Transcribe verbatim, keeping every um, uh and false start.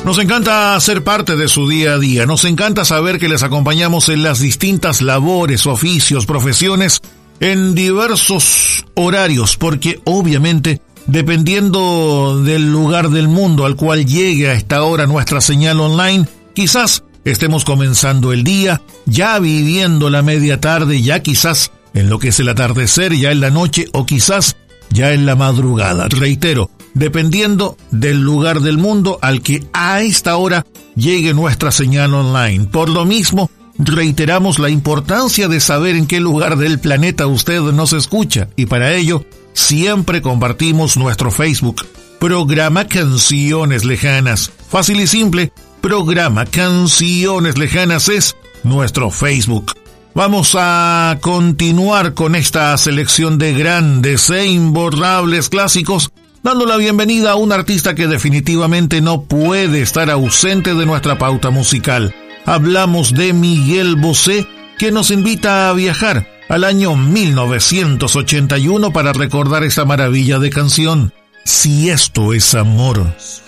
Nos encanta ser parte de su día a día, nos encanta saber que les acompañamos en las distintas labores, oficios, profesiones, en diversos horarios, porque obviamente, dependiendo del lugar del mundo al cual llegue a esta hora nuestra señal online, quizás estemos comenzando el día, ya viviendo la media tarde, ya quizás en lo que es el atardecer, ya en la noche o quizás ya en la madrugada. Reitero, dependiendo del lugar del mundo al que a esta hora llegue nuestra señal online. Por lo mismo, reiteramos la importancia de saber en qué lugar del planeta usted nos escucha, y para ello siempre compartimos nuestro Facebook, Programa Canciones Lejanas. Fácil y simple, Programa Canciones Lejanas es nuestro Facebook. Vamos a continuar con esta selección de grandes e imborrables clásicos, dando la bienvenida a un artista que definitivamente no puede estar ausente de nuestra pauta musical. Hablamos de Miguel Bosé, que nos invita a viajar al año mil novecientos ochenta y uno para recordar esa maravilla de canción, Si esto es amor.